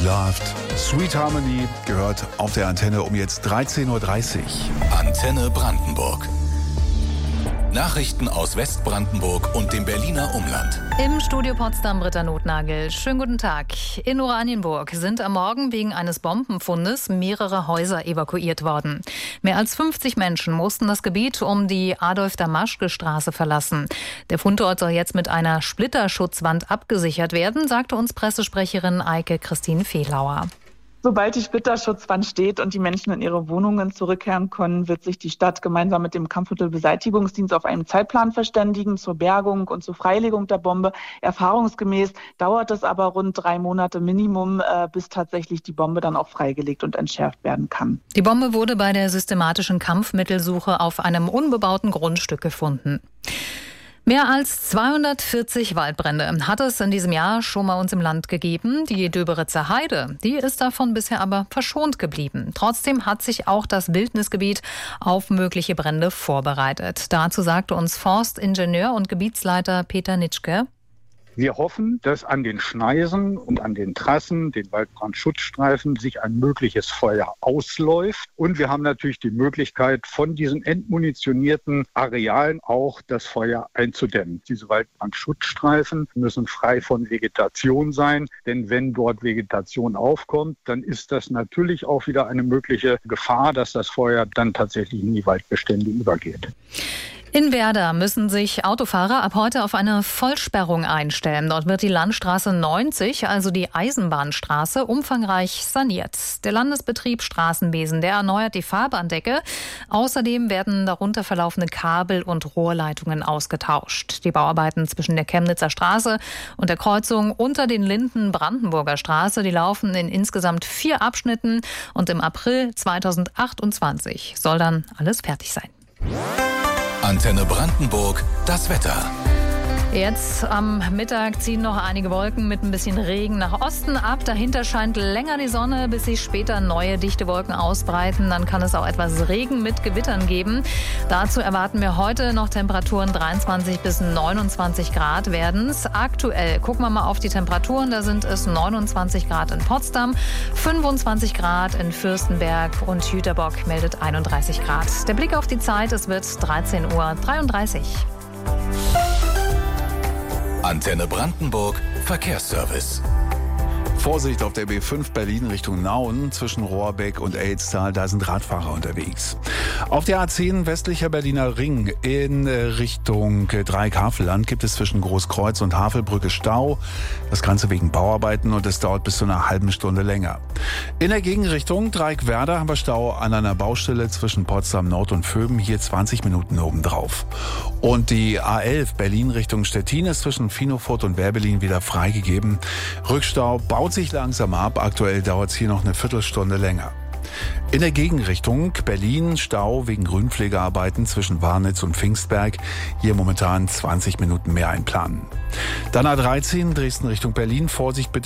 läuft. Sweet Harmony gehört auf der Antenne um jetzt 13.30 Uhr. Antenne Brandenburg. Nachrichten aus Westbrandenburg und dem Berliner Umland. Im Studio Potsdam Britta Notnagel. Schönen guten Tag. In Oranienburg sind am Morgen wegen eines Bombenfundes mehrere Häuser evakuiert worden. Mehr als 50 Menschen mussten das Gebiet um die Adolf-Damaschke-Straße verlassen. Der Fundort soll jetzt mit einer Splitterschutzwand abgesichert werden, sagte uns Pressesprecherin Eike Christine Fehlauer. Sobald die Splitterschutzwand steht und die Menschen in ihre Wohnungen zurückkehren können, wird sich die Stadt gemeinsam mit dem Kampfmittelbeseitigungsdienst auf einen Zeitplan verständigen zur Bergung und zur Freilegung der Bombe. Erfahrungsgemäß dauert es aber rund 3 Monate Minimum, bis tatsächlich die Bombe dann auch freigelegt und entschärft werden kann. Die Bombe wurde bei der systematischen Kampfmittelsuche auf einem unbebauten Grundstück gefunden. Mehr als 240 Waldbrände hat es in diesem Jahr schon mal uns im Land gegeben. Die Döberitzer Heide, die ist davon bisher aber verschont geblieben. Trotzdem hat sich auch das Wildnisgebiet auf mögliche Brände vorbereitet. Dazu sagte uns Forstingenieur und Gebietsleiter Peter Nitschke: Wir hoffen, dass an den Schneisen und an den Trassen, den Waldbrandschutzstreifen, sich ein mögliches Feuer ausläuft. Und wir haben natürlich die Möglichkeit, von diesen entmunitionierten Arealen auch das Feuer einzudämmen. Diese Waldbrandschutzstreifen müssen frei von Vegetation sein, denn wenn dort Vegetation aufkommt, dann ist das natürlich auch wieder eine mögliche Gefahr, dass das Feuer dann tatsächlich in die Waldbestände übergeht. In Werder müssen sich Autofahrer ab heute auf eine Vollsperrung einstellen. Dort wird die Landstraße 90, also die Eisenbahnstraße, umfangreich saniert. Der Landesbetrieb Straßenwesen, der erneuert die Fahrbahndecke. Außerdem werden darunter verlaufende Kabel und Rohrleitungen ausgetauscht. Die Bauarbeiten zwischen der Chemnitzer Straße und der Kreuzung unter den Linden Brandenburger Straße, die laufen in insgesamt 4 Abschnitten. Und im April 2028 soll dann alles fertig sein. Antenne Brandenburg, das Wetter. Jetzt am Mittag ziehen noch einige Wolken mit ein bisschen Regen nach Osten ab. Dahinter scheint länger die Sonne, bis sich später neue dichte Wolken ausbreiten. Dann kann es auch etwas Regen mit Gewittern geben. Dazu erwarten wir heute noch Temperaturen 23 bis 29 Grad werden es. Aktuell gucken wir mal auf die Temperaturen. Da sind es 29 Grad in Potsdam, 25 Grad in Fürstenberg und Jüterbock meldet 31 Grad. Der Blick auf die Zeit, es wird 13.33 Uhr. Antenne Brandenburg, Verkehrsservice. Vorsicht auf der B5 Berlin Richtung Nauen zwischen Rohrbeck und Elztal, da sind Radfahrer unterwegs. Auf der A10 westlicher Berliner Ring in Richtung Dreieck-Havelland gibt es zwischen Großkreuz und Havelbrücke Stau. Das Ganze wegen Bauarbeiten und es dauert bis zu einer halben Stunde länger. In der Gegenrichtung Dreieck-Werder haben wir Stau an einer Baustelle zwischen Potsdam Nord und Vöben, hier 20 Minuten obendrauf. Und die A11 Berlin Richtung Stettin ist zwischen Finofurt und Werbelin wieder freigegeben. Rückstau baut sich langsam ab. Aktuell dauert es hier noch eine Viertelstunde länger. In der Gegenrichtung Berlin Stau wegen Grünpflegearbeiten zwischen Warnitz und Pfingstberg. Hier momentan 20 Minuten mehr einplanen. Dann A13 Dresden Richtung Berlin. Vorsicht bitte